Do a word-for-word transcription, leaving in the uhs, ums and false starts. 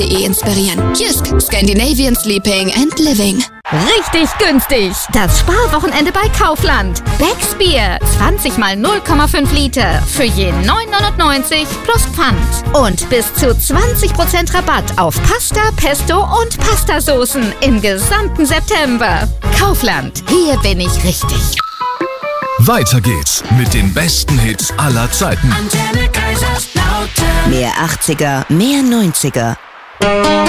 inspirieren. Jysk, Scandinavian Sleeping and Living. Richtig günstig. Das Sparwochenende bei Kaufland. Becks Bier, zwanzig mal null Komma fünf Liter. Für je neun neunundneunzig plus Pfand. Und bis zu zwanzig Prozent Rabatt auf Pasta, Pesto und Pastasoßen im gesamten September. Kaufland, hier bin ich richtig. Weiter geht's mit den besten Hits aller Zeiten. Mehr achtziger, mehr neunziger.